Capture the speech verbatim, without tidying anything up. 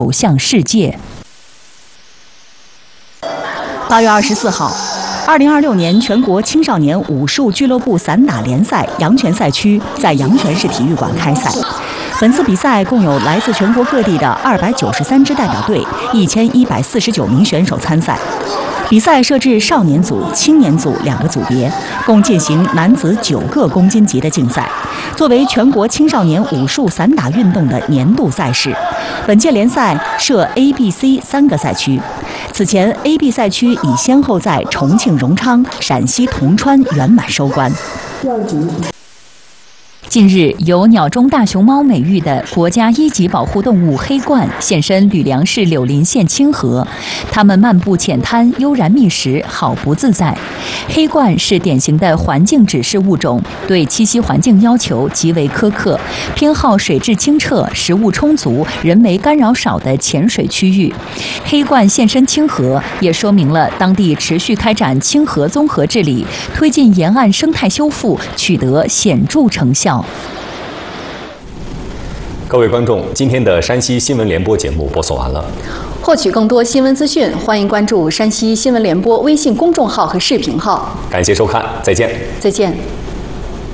走向世界。八月二十四号，二零二六年全国青少年武术俱乐部散打联赛阳泉赛区在阳泉市体育馆开赛。本次比赛共有来自全国各地的二百九十三支代表队，一千一百四十九名选手参赛。比赛设置少年组、青年组两个组别，共进行男子九个公斤级的竞赛，作为全国青少年武术散打运动的年度赛事。本届联赛设 A、B、C 三个赛区。此前 A、B 赛区已先后在重庆荣昌、陕西铜川圆满收官。第二局。近日，有“鸟中大熊猫”美誉的国家一级保护动物黑鹳现身吕梁市柳林县清河，它们漫步浅滩，悠然觅食，好不自在。黑鹳是典型的环境指示物种，对栖息环境要求极为苛刻，偏好水质清澈、食物充足、人为干扰少的浅水区域。黑鹳现身清河，也说明了当地持续开展清河综合治理，推进沿岸生态修复，取得显著成效。 各位观众，今天的山西新闻联播节目播送完了。 获取更多新闻资讯，欢迎关注山西新闻联播微信公众号和视频号。 感谢收看，再见。 再见。